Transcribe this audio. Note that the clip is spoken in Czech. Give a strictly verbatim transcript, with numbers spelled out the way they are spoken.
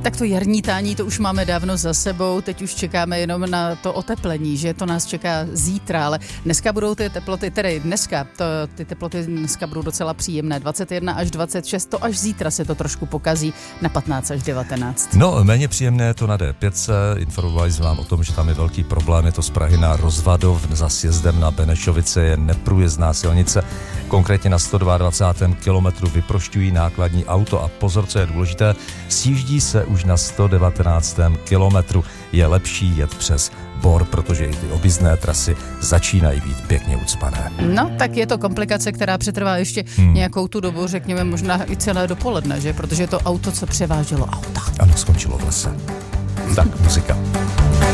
Tak to jarní tání, to už máme dávno za sebou, teď už čekáme jenom na to oteplení, že to nás čeká zítra, ale dneska budou ty teploty, tedy dneska, to, ty teploty dneska budou docela příjemné, dvacet jedna až dvacet šest, to až zítra se to trošku pokazí na patnáct až devatenáct. No, méně příjemné je to na D pět, informovali jsme vám o tom, že tam je velký problém, je to z Prahy na Rozvadov, za sjezdem na Benešovice je neprůjezdná silnice, konkrétně na sto dvacátém druhém kilometru vyprošťují nákladní auto a pozor, co je důležité, sjíždí se už na sto devatenáctém kilometru. Je lepší jet přes Bor, protože i ty objízdné trasy začínají být pěkně ucpané. No, tak je to komplikace, která přetrvá ještě hmm. nějakou tu dobu, řekněme možná i celé dopoledne, že? Protože je to auto, co převáželo auta. Ano, skončilo v lese. Tak, muzika.